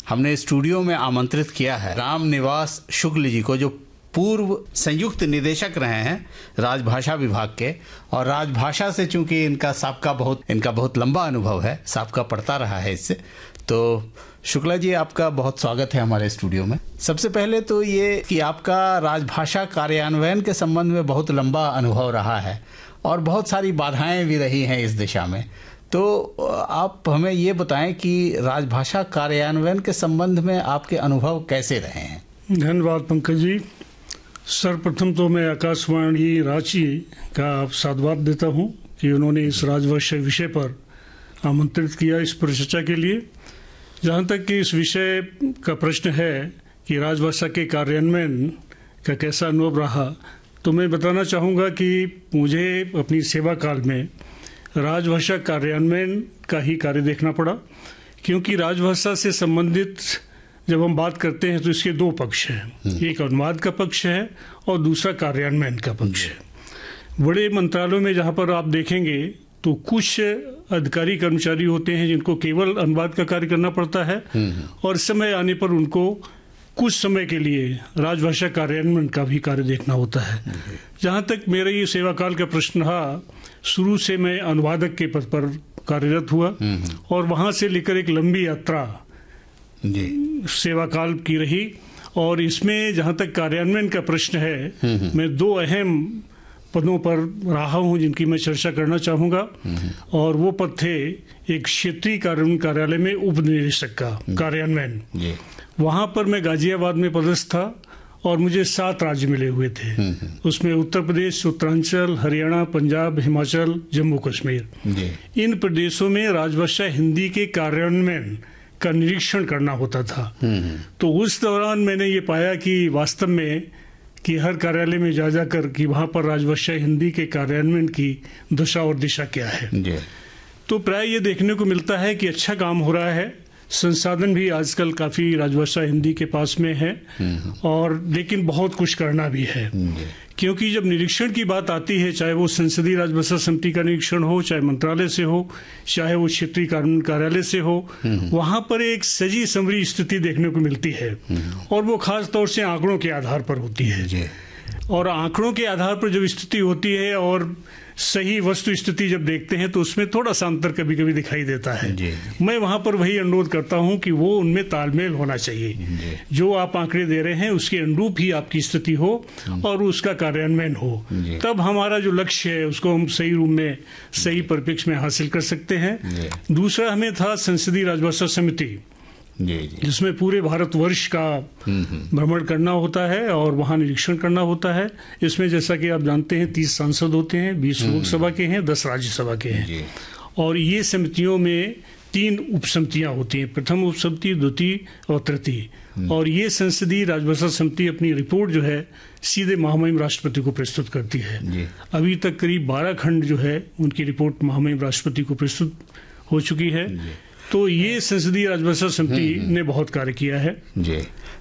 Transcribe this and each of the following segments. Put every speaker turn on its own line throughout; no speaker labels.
हमने स्टूडियो में आमंत्रित किया है रामनिवास शुक्ल जी को, जो पूर्व संयुक्त निदेशक रहे हैं राजभाषा विभाग के, और राजभाषा से चूंकि इनका बहुत लंबा अनुभव है, साबका पड़ता रहा है इससे। तो शुक्ला जी, आपका बहुत स्वागत है हमारे स्टूडियो में। सबसे पहले तो ये कि आपका राजभाषा कार्यान्वयन के संबंध में बहुत लंबा अनुभव रहा है और बहुत सारी बाधाएं भी रही हैं इस दिशा में। तो आप हमें ये बताएं कि राजभाषा कार्यान्वयन के संबंध में आपके अनुभव कैसे रहे हैं?
धन्यवाद पंकज जी। सर्वप्रथम तो मैं आकाशवाणी रांची का साधुवाद देता हूं कि उन्होंने इस राजभाषा विषय पर आमंत्रित किया इस परिचर्चा के लिए। जहां तक कि इस विषय का प्रश्न है कि राजभाषा के कार्यान्वयन का कैसा अनुभव रहा, तो मैं बताना चाहूँगा कि मुझे अपनी सेवा काल में राजभाषा कार्यान्वयन का ही कार्य देखना पड़ा, क्योंकि राजभाषा से संबंधित जब हम बात करते हैं तो इसके दो पक्ष हैं, एक अनुवाद का पक्ष है और दूसरा कार्यान्वयन का पक्ष है। बड़े मंत्रालयों में जहाँ पर आप देखेंगे तो कुछ अधिकारी कर्मचारी होते हैं जिनको केवल अनुवाद का कार्य करना पड़ता है, और समय आने पर उनको कुछ समय के लिए राजभाषा कार्यान्वयन का भी कार्य देखना होता है। जहाँ तक मेरा ये सेवा काल का प्रश्न रहा, शुरू से मैं अनुवादक के पद पर कार्यरत हुआ और वहाँ से लेकर एक लंबी यात्रा सेवा काल की रही। और इसमें जहाँ तक कार्यान्वयन का प्रश्न है, मैं दो अहम पदों पर रहा हूं जिनकी मैं चर्चा करना चाहूंगा, और वो पद थे एक क्षेत्रीय कानून कार्यालय में उप निदेशक का कार्यान्वयन। वहां पर मैं गाजियाबाद में पदस्थ था और मुझे 7 राज्य मिले हुए थे। उसमें उत्तर प्रदेश, उत्तरांचल, हरियाणा, पंजाब, हिमाचल, जम्मू कश्मीर। इन प्रदेशों में राजभाषा हिंदी के कार्यान्वयन का निरीक्षण करना होता था। तो उस दौरान मैंने ये पाया कि वास्तव में कि हर कार्यालय में जा जाकर कि वहाँ पर राजभाषा हिंदी के कार्यान्वयन की दशा और दिशा क्या है। तो प्राय ये देखने को मिलता है कि अच्छा काम हो रहा है, संसाधन भी आजकल काफ़ी राजभाषा हिंदी के पास में है, और लेकिन बहुत कुछ करना भी है। क्योंकि जब निरीक्षण की बात आती है, चाहे वो संसदीय राजभाषा समिति का निरीक्षण हो, चाहे मंत्रालय से हो, चाहे वो क्षेत्रीय कानून कार्यालय से हो, वहां पर एक सजी समरी स्थिति देखने को मिलती है, और वो खास तौर से आंकड़ों के आधार पर होती है। और आंकड़ों के आधार पर जब स्थिति होती है और सही वस्तु स्थिति जब देखते हैं तो उसमें थोड़ा सा अंतर कभी कभी दिखाई देता है। मैं वहां पर वही अनुरोध करता हूं कि वो उनमें तालमेल होना चाहिए। जो आप आंकड़े दे रहे हैं उसके अनुरूप ही आपकी स्थिति हो और उसका कार्यान्वयन हो, तब हमारा जो लक्ष्य है उसको हम सही रूप में, सही परिप्रेक्ष्य में हासिल कर सकते हैं। दूसरा हमें था संसदीय राजभाषा समिति, जिसमें पूरे भारतवर्ष का भ्रमण करना होता है और वहाँ निरीक्षण करना होता है। इसमें जैसा कि आप जानते हैं 30 सांसद होते हैं, 20 लोकसभा के हैं, 10 राज्यसभा के हैं, और ये समितियों में 3 उपसमितियां होती हैं, प्रथम उपसमिति, द्वितीय और तृतीय। और ये संसदीय राजभाषा समिति अपनी रिपोर्ट जो है सीधे महामहिम राष्ट्रपति को प्रस्तुत करती है। अभी तक करीब 12 खंड जो है उनकी रिपोर्ट महामहिम राष्ट्रपति को प्रस्तुत हो चुकी है। तो ये संसदीय राजभाषा समिति ने बहुत कार्य किया है।
जी,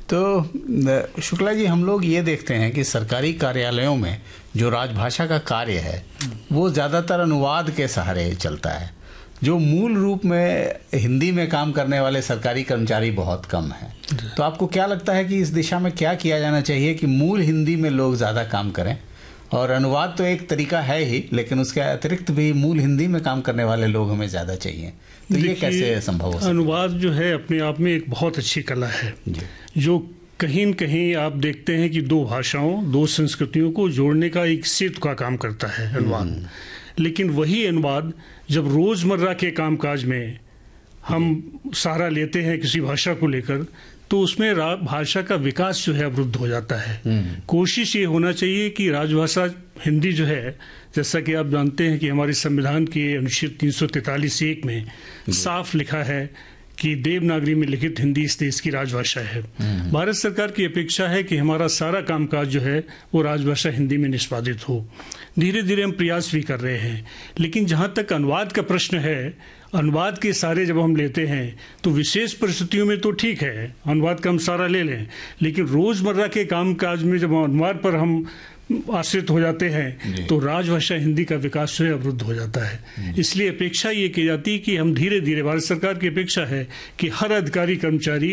तो शुक्ला जी, हम लोग ये देखते हैं कि सरकारी कार्यालयों में जो राजभाषा का कार्य है वो ज़्यादातर अनुवाद के सहारे चलता है। जो मूल रूप में हिंदी में काम करने वाले सरकारी कर्मचारी बहुत कम हैं। तो आपको क्या लगता है कि इस दिशा में क्या किया जाना चाहिए कि मूल हिंदी में लोग ज़्यादा काम करें? और अनुवाद तो एक तरीका है ही, लेकिन उसके अतिरिक्त भी मूल हिंदी में काम करने वाले लोग हमें ज़्यादा चाहिए। तो ये कैसे संभव हो सकता है?
अनुवाद जो है अपने आप में एक बहुत अच्छी कला है, जो कहीं न कहीं आप देखते हैं कि 2 भाषाओं, 2 संस्कृतियों को जोड़ने का एक सेतु का काम करता है अनुवाद। लेकिन वही अनुवाद जब रोज़मर्रा के कामकाज में हम सहारा लेते हैं किसी भाषा को लेकर, तो उसमें भाषा का विकास जो है अवरुद्ध हो जाता है। कोशिश ये होना चाहिए कि राजभाषा हिंदी जो है, जैसा कि आप जानते हैं कि हमारे संविधान के अनुच्छेद 343(1) में साफ लिखा है कि देवनागरी में लिखित हिंदी इस देश की राजभाषा है। भारत सरकार की अपेक्षा है कि हमारा सारा कामकाज जो है वो राजभाषा हिंदी में निष्पादित हो। धीरे धीरे हम प्रयास भी कर रहे हैं, लेकिन जहाँ तक अनुवाद का प्रश्न है, अनुवाद के सारे जब हम लेते हैं तो विशेष परिस्थितियों में तो ठीक है, अनुवाद का हम सारा ले लें, लेकिन रोज़मर्रा के कामकाज में जब अनुवाद पर हम आश्रित हो जाते हैं तो राजभाषा हिंदी का विकास जो है अवरुद्ध हो जाता है। इसलिए अपेक्षा ये की जाती है कि हम धीरे धीरे, भारत सरकार की अपेक्षा है कि हर अधिकारी कर्मचारी